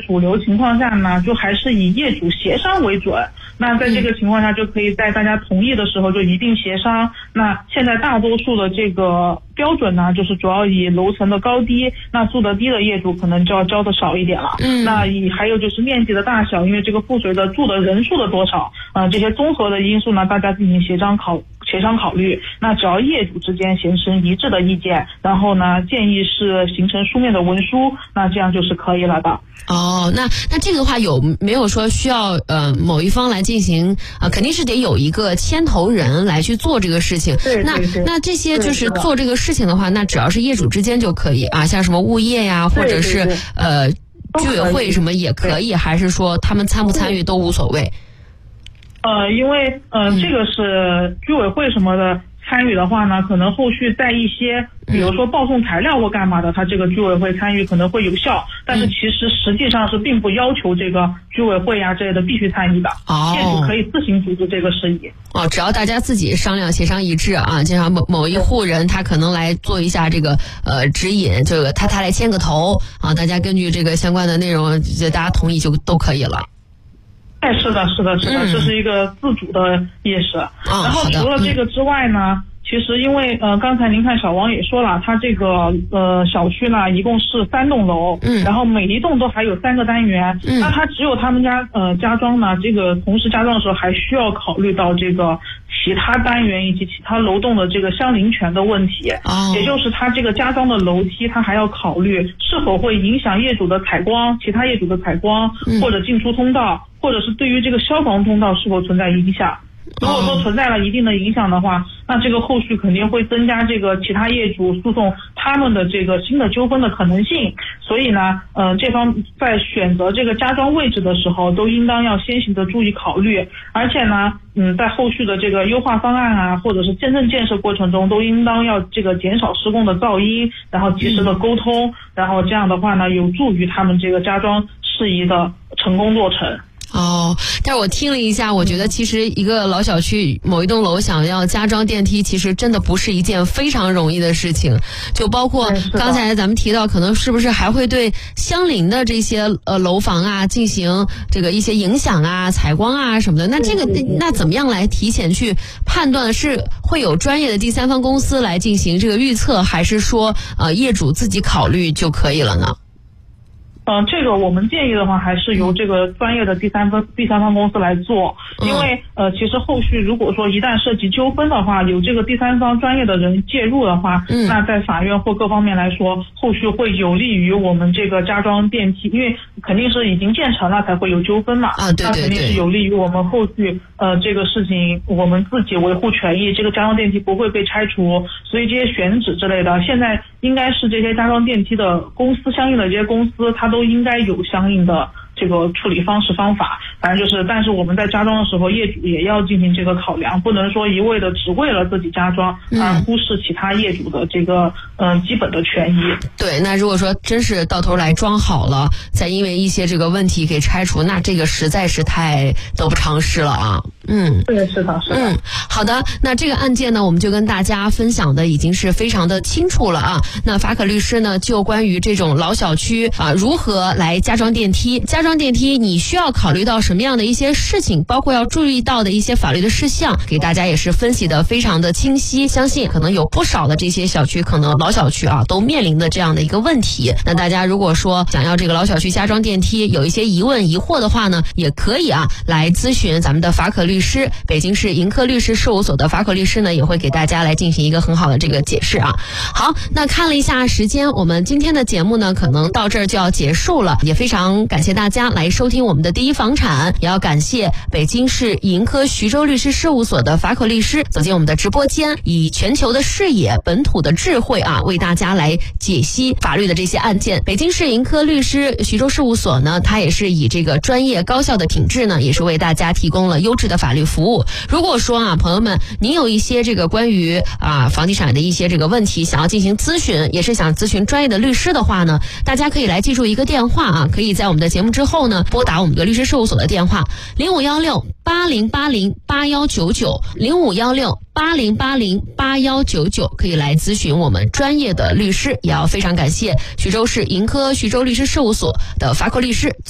主流情况下呢，就还是以业主协商为准。那在这个情况下，就可以在大家同意的时候就一并协商。那现在大多数的这个标准呢，就是主要以楼层的高低，那住得低的业主可能就要交的少一点了。那还有就是面积的大小，因为这个附随的住的人数的多少，这些综合的因素呢，大家进行协商考虑。那只要业主之间形成一致的意见，然后呢，建议是形成书面的文书，那这样就是可以了的。 哦，那这个的话有没有说需要某一方来进行肯定是得有一个牵头人来去做这个事情。 对， 那这些就是做这个事情的话，那只要是业主之间就可以啊，像什么物业呀，或者是居委会什么也可以，还是说他们参不参与都无所谓？ 因为这个是居委会什么的参与的话呢，可能后续在一些比如说报送材料或干嘛的，他这个居委会参与可能会有效，但是其实实际上是并不要求这个居委会呀之类的必须参与的。业主可以自行组织这个事宜。 只要大家自己商量协商一致啊，就像某一户人他可能来做一下这个指引，这个他来牵个头啊，大家根据这个相关的内容，大家同意就都可以了。 是的，这是一个自主的意识。然后除了这个之外呢，其实因为刚才您看小王也说了，他这个小区呢一共是3栋楼，然后每一栋都还有3个单元，那他只有他们家加装呢，这个同时加装的时候还需要考虑到这个其他单元以及其他楼栋的这个相邻权的问题。也就是他这个加装的楼梯，他还要考虑是否会影响业主的采光，其他业主的采光，或者进出通道，或者是对于这个消防通道是否存在影响。如果说存在了一定的影响的话，那这个后续肯定会增加这个其他业主诉讼他们的这个新的纠纷的可能性。所以呢，这方在选择这个加装位置的时候，都应当要先行的注意考虑。而且呢，在后续的这个优化方案啊，或者是真正建设过程中，都应当要这个减少施工的噪音，然后及时的沟通，然后这样的话呢，有助于他们这个加装事宜的成功落成。 但是我听了一下，我觉得其实一个老小区某一栋楼想要加装电梯，其实真的不是一件非常容易的事情。就包括刚才咱们提到，可能是不是还会对相邻的这些楼房啊进行这个一些影响啊、采光啊什么的。那这个那怎么样来提前去判断？是会有专业的第三方公司来进行这个预测，还是说业主自己考虑就可以了呢？ 这个我们建议的话，还是由这个专业的第三方公司来做。因为其实后续如果说一旦涉及纠纷的话，有这个第三方专业的人介入的话，那在法院或各方面来说，后续会有利于我们这个加装电梯，因为肯定是已经建成了才会有纠纷嘛。 对， 那肯定是有利于我们后续这个事情我们自己维护权益，这个加装电梯不会被拆除。所以这些选址之类的，现在应该是这些加装电梯的公司，相应的这些公司它都应该有相应的这个处理方式方法。反正就是，但是我们在加装的时候，业主也要进行这个考量，不能说一味的只为了自己加装而忽视其他业主的这个基本的权益。 对，那如果说真是到头来装好了，再因为一些这个问题给拆除，那这个实在是太得不偿失了啊。 对，是的。 好的，那这个案件呢，我们就跟大家分享的已经是非常的清楚了啊。那法可律师呢，就关于这种老小区如何来加装电梯，你需要考虑到什么样的一些事情，包括要注意到的一些法律的事项，给大家也是分析的非常的清晰。相信可能有不少的这些小区，可能老小区都面临的这样的一个问题。那大家如果说想要这个老小区加装电梯，有一些疑问疑惑的话呢，也可以来咨询咱们的法可律师，北京市盈科律师事务所的法可律师呢，也会给大家来进行一个很好的这个解释啊。好，那看了一下时间，我们今天的节目呢，可能到这儿就要结束了，也非常感谢大家来收听我们的第一房产，也要感谢北京市盈科徐州律师事务所的法可律师走进我们的直播间，以全球的视野、本土的智慧为大家来解析法律的这些案件。北京市盈科律师徐州事务所呢，它也是以这个专业高效的品质呢，也是为大家提供了优质的法律服务。如果说朋友们您有一些这个关于房地产的一些这个问题想要进行咨询，也是想咨询专业的律师的话呢，大家可以来记住一个电话可以在我们的节目之后呢拨打我们的律师事务所的电话0516808099051680808199，可以来咨询我们专业的律师。也要非常感谢徐州市盈科徐州律师事务所的法可律师